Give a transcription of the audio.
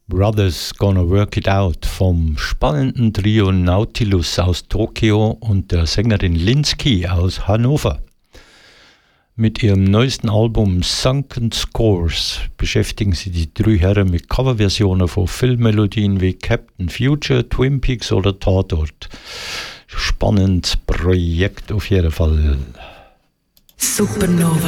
Brothers Gonna Work It Out vom spannenden Trio Nautilus aus Tokio und der Sängerin Linsky aus Hannover. Mit ihrem neuesten Album Sunken Scores beschäftigen sie die drei Herren mit Coverversionen von Filmmelodien wie Captain Future, Twin Peaks oder Tatort. Spannendes Projekt auf jeden Fall. Supernova.